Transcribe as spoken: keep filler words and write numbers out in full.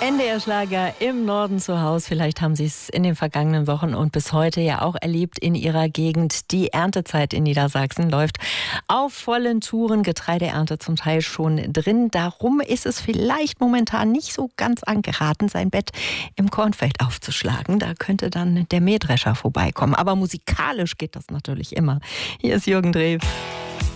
N D R-Schlager im Norden zu Hause. Vielleicht haben Sie es in den vergangenen Wochen und bis heute ja auch erlebt in Ihrer Gegend. Die Erntezeit in Niedersachsen läuft auf vollen Touren. Getreideernte zum Teil schon drin. Darum ist es vielleicht momentan nicht so ganz angeraten, sein Bett im Kornfeld aufzuschlagen. Da könnte dann der Mähdrescher vorbeikommen. Aber musikalisch geht das natürlich immer. Hier ist Jürgen Drew.